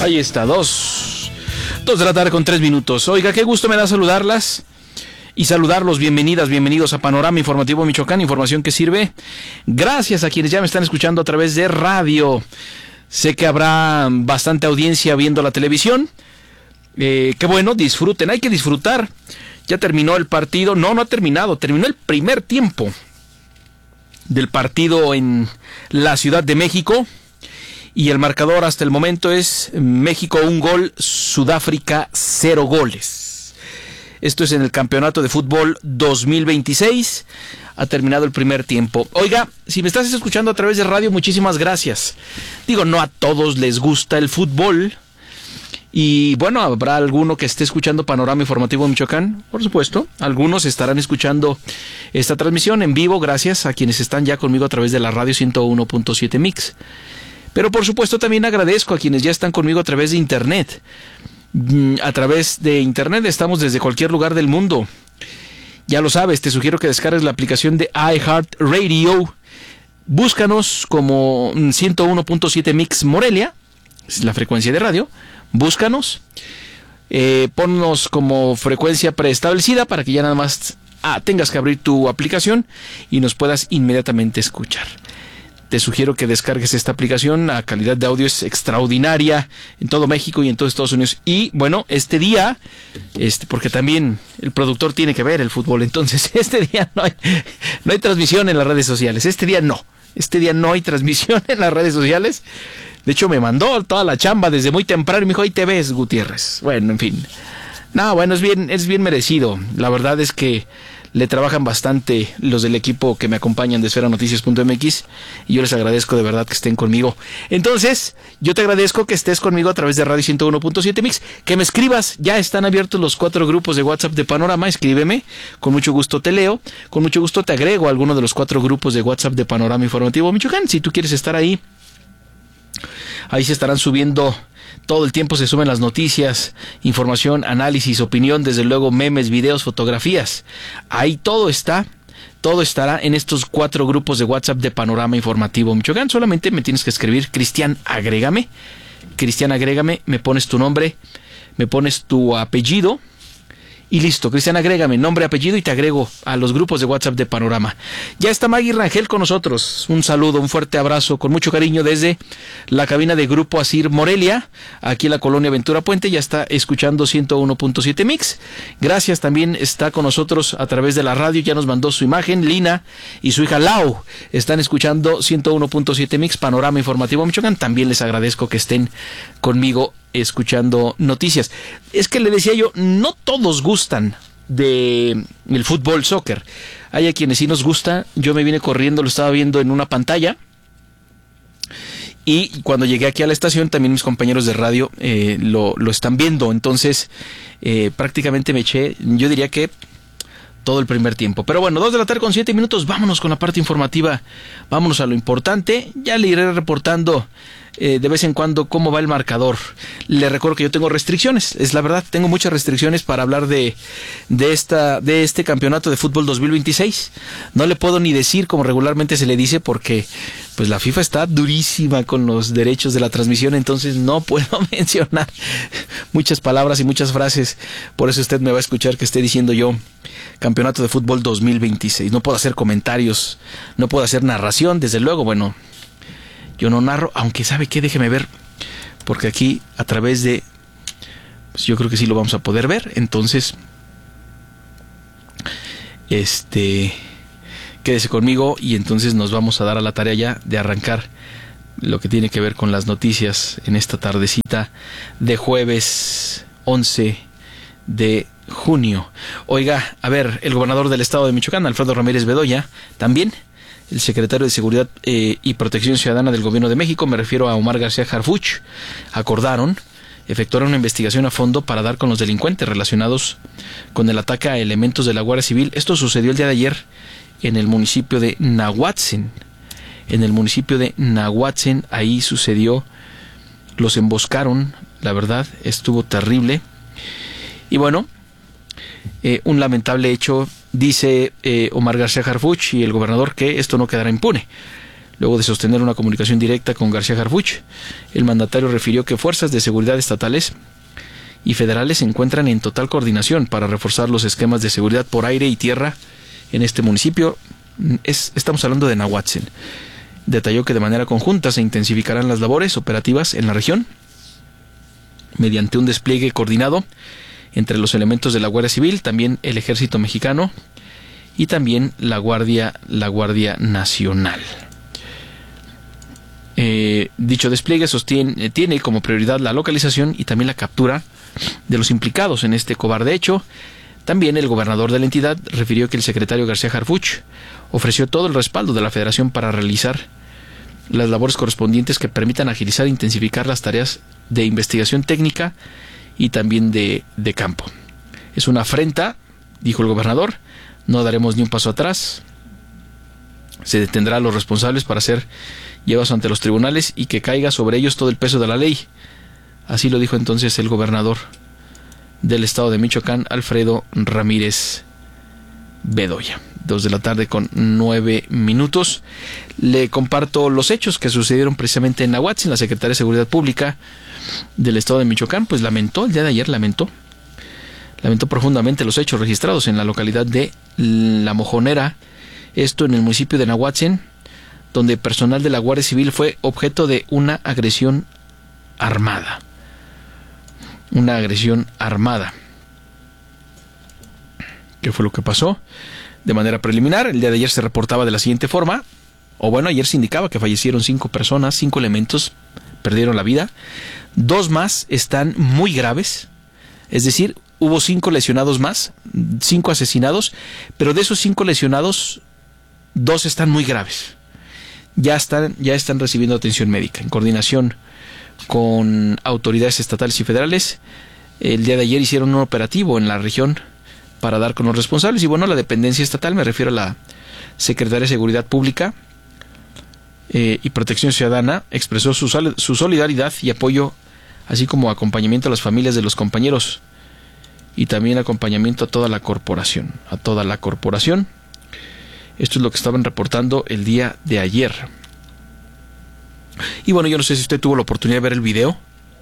Ahí está, 2 de la tarde con 3 minutos. Oiga, qué gusto me da saludarlas y saludarlos. Bienvenidos a Panorama Informativo Michoacán, información que sirve. Gracias a quienes ya me están escuchando a través de radio. Sé que habrá bastante audiencia viendo la televisión. Qué bueno, disfruten, hay que disfrutar. Ya terminó el partido. No ha terminado, terminó el primer tiempo del partido en la Ciudad de México. Y el marcador hasta el momento es México 1 gol, Sudáfrica 0 goles. Esto es en el Campeonato de Fútbol 2026. Ha terminado el primer tiempo. Oiga, si me estás escuchando a través de radio, muchísimas gracias. Digo, no a todos les gusta el fútbol. Y bueno, habrá alguno que esté escuchando Panorama Informativo Michoacán, por supuesto. Algunos estarán escuchando esta transmisión en vivo, gracias a quienes están ya conmigo a través de la radio 101.7 Mix. Pero por supuesto también agradezco a quienes ya están conmigo a través de internet. A través de internet estamos desde cualquier lugar del mundo. Ya lo sabes, te sugiero que descargues la aplicación de iHeartRadio. Búscanos como 101.7 Mix Morelia, es la frecuencia de radio. Búscanos, ponnos como frecuencia preestablecida para que ya nada más tengas que abrir tu aplicación y nos puedas inmediatamente escuchar. Te sugiero que descargues esta aplicación. La calidad de audio es extraordinaria en todo México y en todo Estados Unidos. Y bueno, este día, porque también el productor tiene que ver el fútbol, entonces este día no hay transmisión en las redes sociales. Este día no hay transmisión en las redes sociales. De hecho, me mandó toda la chamba desde muy temprano y me dijo, ahí te ves, Gutiérrez. Bueno, en fin. No, bueno, es bien merecido. La verdad es que le trabajan bastante los del equipo que me acompañan de esferanoticias.mx y yo les agradezco de verdad que estén conmigo. Entonces, yo te agradezco que estés conmigo a través de Radio 101.7 Mix, que me escribas. Ya están abiertos los 4 grupos de WhatsApp de Panorama. Escríbeme, con mucho gusto te leo, con mucho gusto te agrego a alguno de los 4 grupos de WhatsApp de Panorama Informativo Michoacán. Si tú quieres estar ahí se estarán subiendo. Todo el tiempo se suben las noticias, información, análisis, opinión, desde luego memes, videos, fotografías. Ahí todo estará en estos 4 grupos de WhatsApp de Panorama Informativo Michoacán. Solamente me tienes que escribir Cristian, agrégame, me pones tu nombre, me pones tu apellido y listo. Cristian, agrégame, nombre, apellido y te agrego a los grupos de WhatsApp de Panorama. Ya está Maggie Rangel con nosotros. Un saludo, un fuerte abrazo, con mucho cariño desde la cabina de Grupo Asir Morelia, aquí en la colonia Ventura Puente. Ya está escuchando 101.7 Mix. Gracias, también está con nosotros a través de la radio. Ya nos mandó su imagen. Lina y su hija Lau están escuchando 101.7 Mix, Panorama Informativo Michoacán. También les agradezco que estén conmigo escuchando noticias. Es que le decía yo, no todos gustan de el fútbol, soccer. Hay a quienes sí nos gusta. Yo me vine corriendo, lo estaba viendo en una pantalla. Y cuando llegué aquí a la estación, también mis compañeros de radio lo están viendo. Entonces, prácticamente me eché, yo diría que todo el primer tiempo. Pero bueno, 2 de la tarde con 7 minutos. Vámonos con la parte informativa. Vámonos a lo importante. Ya le iré reportando de vez en cuando cómo va el marcador. Le recuerdo que yo tengo restricciones, es la verdad, tengo muchas restricciones para hablar de este campeonato de fútbol 2026. No le puedo ni decir como regularmente se le dice, porque pues la FIFA está durísima con los derechos de la transmisión, entonces no puedo mencionar muchas palabras y muchas frases. Por eso usted me va a escuchar que esté diciendo yo campeonato de fútbol 2026. No puedo hacer comentarios, no puedo hacer narración, desde luego. Bueno, yo no narro, aunque ¿sabe qué? Déjeme ver, porque aquí a través de, pues yo creo que sí lo vamos a poder ver. Entonces, quédese conmigo y entonces nos vamos a dar a la tarea ya de arrancar lo que tiene que ver con las noticias en esta tardecita de jueves 11 de junio. Oiga, a ver, el gobernador del estado de Michoacán, Alfredo Ramírez Bedoya, también el secretario de Seguridad y Protección Ciudadana del Gobierno de México, me refiero a Omar García Harfuch, acordaron efectuar una investigación a fondo para dar con los delincuentes relacionados con el ataque a elementos de la Guardia Civil. Esto sucedió el día de ayer en el municipio de Nahuatzen. Ahí sucedió, los emboscaron, la verdad, estuvo terrible. Y bueno, un lamentable hecho. Dice Omar García Harfuch y el gobernador que esto no quedará impune. Luego de sostener una comunicación directa con García Harfuch, el mandatario refirió que fuerzas de seguridad estatales y federales se encuentran en total coordinación para reforzar los esquemas de seguridad por aire y tierra en este municipio. Estamos hablando de Nahuatzin. Detalló que de manera conjunta se intensificarán las labores operativas en la región mediante un despliegue coordinado entre los elementos de la Guardia Civil, también el Ejército Mexicano y también la Guardia Nacional. Dicho despliegue tiene como prioridad la localización y también la captura de los implicados en este cobarde hecho. También el gobernador de la entidad refirió que el secretario García Harfuch ofreció todo el respaldo de la Federación para realizar las labores correspondientes que permitan agilizar e intensificar las tareas de investigación técnica y también de campo. Es una afrenta, dijo el gobernador, no daremos ni un paso atrás. Se detendrá a los responsables para ser llevados ante los tribunales y que caiga sobre ellos todo el peso de la ley. Así lo dijo entonces el gobernador del estado de Michoacán, Alfredo Ramírez Bedoya. 2:09 p.m. Le comparto los hechos que sucedieron precisamente en Nahuatzin. La Secretaría de Seguridad Pública del estado de Michoacán pues el día de ayer lamentó profundamente los hechos registrados en la localidad de La Mojonera, esto en el municipio de Nahuatzin, donde personal de la Guardia Civil fue objeto de una agresión armada. ¿Qué fue lo que pasó? De manera preliminar, el día de ayer se reportaba de la siguiente forma, ayer se indicaba que fallecieron 5 personas, 5 elementos perdieron la vida, 2 más están muy graves, es decir, hubo 5 lesionados más, 5 asesinados, pero de esos 5 lesionados, 2 están muy graves. Ya están recibiendo atención médica en coordinación con autoridades estatales y federales. El día de ayer hicieron un operativo en la región para dar con los responsables y la dependencia estatal, me refiero a la Secretaría de Seguridad Pública y Protección Ciudadana, expresó su solidaridad y apoyo, así como acompañamiento a las familias de los compañeros y también acompañamiento a toda la corporación. Esto es lo que estaban reportando el día de ayer. Y yo no sé si usted tuvo la oportunidad de ver el video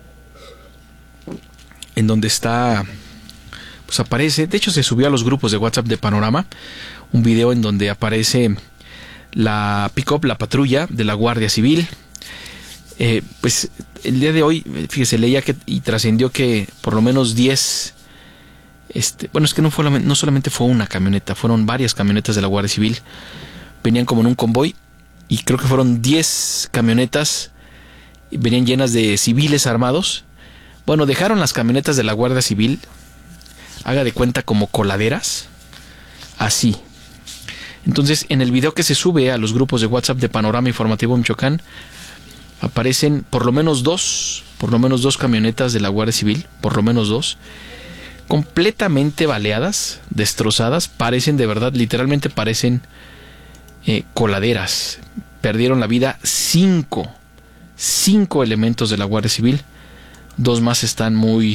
en donde está, pues aparece, de hecho se subió a los grupos de WhatsApp de Panorama, un video en donde aparece la pick-up, la patrulla de la Guardia Civil. Pues el día de hoy, fíjese, leía que y trascendió que por lo menos 10, es que no solamente fue una camioneta, fueron varias camionetas de la Guardia Civil, venían como en un convoy y creo que fueron 10 camionetas, venían llenas de civiles armados. Dejaron las camionetas de la Guardia Civil, haga de cuenta como coladeras, así. Entonces, en el video que se sube a los grupos de WhatsApp de Panorama Informativo Michoacán, aparecen por lo menos dos camionetas de la Guardia Civil, por lo menos 2, completamente baleadas, destrozadas, parecen de verdad, literalmente parecen coladeras. Perdieron la vida 5 elementos de la Guardia Civil, 2 más están muy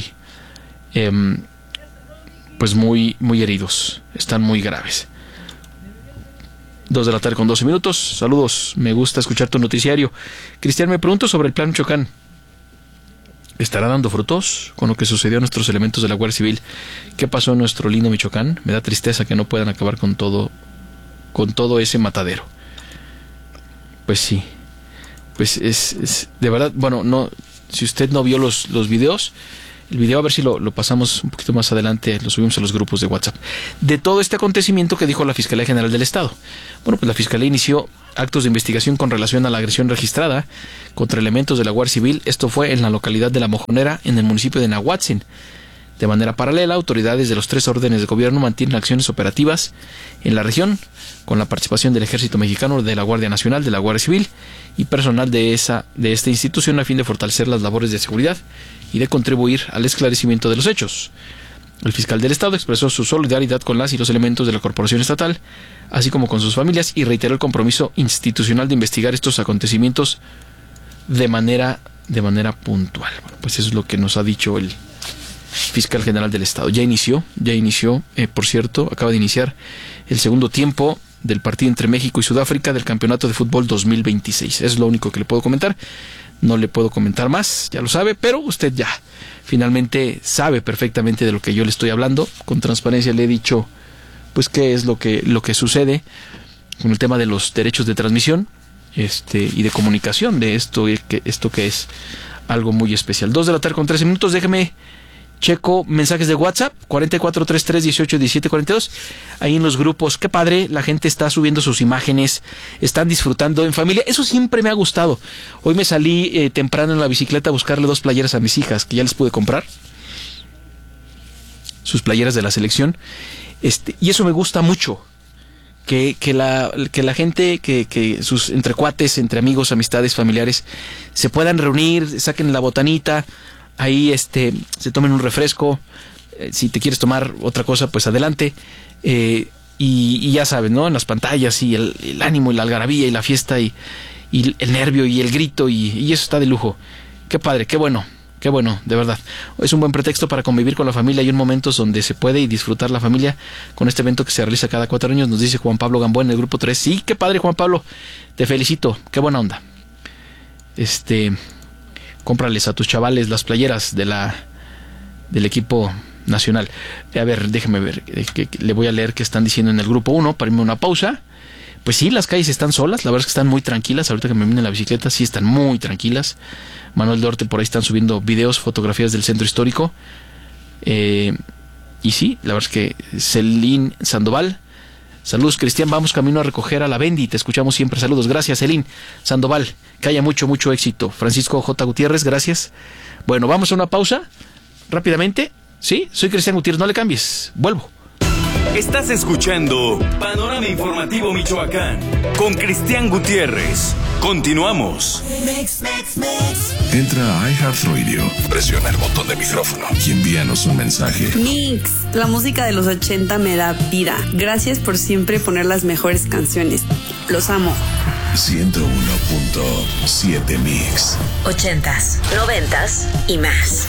heridos, están muy graves. 2:12 p.m. Saludos, me gusta escuchar tu noticiario. Cristian, me pregunto sobre el Plan Michoacán. ¿Estará dando frutos con lo que sucedió a nuestros elementos de la Guardia Civil? ¿Qué pasó en nuestro lindo Michoacán? Me da tristeza que no puedan acabar con todo ese matadero. Pues sí. Pues es de verdad, si usted no vio los videos, el video a ver si lo pasamos un poquito más adelante, lo subimos a los grupos de WhatsApp. De todo este acontecimiento que dijo la Fiscalía General del Estado. Pues la Fiscalía inició actos de investigación con relación a la agresión registrada contra elementos de la Guardia Civil. Esto fue en la localidad de La Mojonera, en el municipio de Nahuatzin. De manera paralela, autoridades de los 3 órdenes de gobierno mantienen acciones operativas en la región con la participación del Ejército Mexicano, de la Guardia Nacional, de la Guardia Civil y personal de esta institución a fin de fortalecer las labores de seguridad y de contribuir al esclarecimiento de los hechos. El fiscal del Estado expresó su solidaridad con las y los elementos de la corporación estatal, así como con sus familias, y reiteró el compromiso institucional de investigar estos acontecimientos de manera puntual. Pues eso es lo que nos ha dicho el fiscal general del Estado. Ya inició, por cierto, acaba de iniciar el segundo tiempo del partido entre México y Sudáfrica del Campeonato de Fútbol 2026. Es lo único que le puedo comentar. No le puedo comentar más, ya lo sabe, pero usted ya finalmente sabe perfectamente de lo que yo le estoy hablando. Con transparencia le he dicho pues qué es lo que sucede con el tema de los derechos de transmisión y de comunicación de esto que es algo muy especial. 2:13 p.m. Déjeme checo mensajes de WhatsApp 4433181742. Ahí en los grupos, qué padre, la gente está subiendo sus imágenes, están disfrutando en familia. Eso siempre me ha gustado. Hoy me salí temprano en la bicicleta a buscarle 2 playeras a mis hijas que ya les pude comprar, sus playeras de la selección, y eso me gusta mucho. Que la gente, que sus entre cuates, entre amigos, amistades, familiares, se puedan reunir, saquen la botanita, ahí se tomen un refresco, si te quieres tomar otra cosa, pues adelante, y ya sabes, ¿no? En las pantallas, y el ánimo, y la algarabía, y la fiesta, y el nervio, y el grito, y eso está de lujo. Qué padre, qué bueno, de verdad. Es un buen pretexto para convivir con la familia. Hay un momentos donde se puede y disfrutar la familia con este evento que se realiza cada 4 años, nos dice Juan Pablo Gamboa en el grupo 3. Sí, qué padre, Juan Pablo, te felicito, qué buena onda. Cómprales a tus chavales las playeras del equipo nacional. A ver, déjeme ver, que le voy a leer qué están diciendo en el grupo 1 para irme a una pausa. Pues sí, las calles están solas, la verdad es que están muy tranquilas. Ahorita que me vine en la bicicleta, sí están muy tranquilas. Manuel de Orte por ahí están subiendo videos, fotografías del centro histórico. Y sí, la verdad es que Celín Sandoval. Saludos, Cristian, vamos camino a recoger a la Bendy, te escuchamos siempre. Saludos, gracias, Celín Sandoval, que haya mucho éxito. Francisco J. Gutiérrez, gracias. Bueno, vamos a una pausa, rápidamente. Sí, soy Cristian Gutiérrez, no le cambies, vuelvo. Estás escuchando Panorama Informativo Michoacán con Cristian Gutiérrez. Continuamos. Entra a iHeartRadio, presiona el botón de micrófono y envíanos un mensaje. Mix, la música de los 80 me da vida. Gracias por siempre poner las mejores canciones. Los amo. 101.7 Mix. 80s, 90s y más.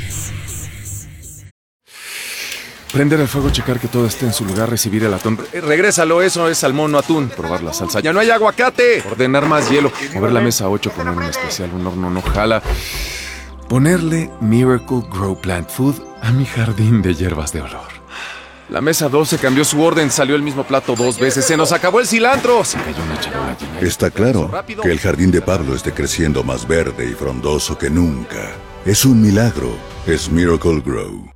Prender el fuego, checar que todo esté en su lugar, recibir el atún. Regrésalo, eso es salmón, no atún. Probar la salsa. ¡Ya no hay aguacate! Ordenar más hielo. Mover la mesa 8, poner un especial, un horno no jala. Ponerle Miracle Grow Plant Food a mi jardín de hierbas de olor. La mesa 12 cambió su orden, salió el mismo plato 2 veces. ¡Se nos acabó el cilantro! Se cayó una charola llena. Está claro que el jardín de Pablo esté creciendo más verde y frondoso que nunca. Es un milagro. Es Miracle Grow.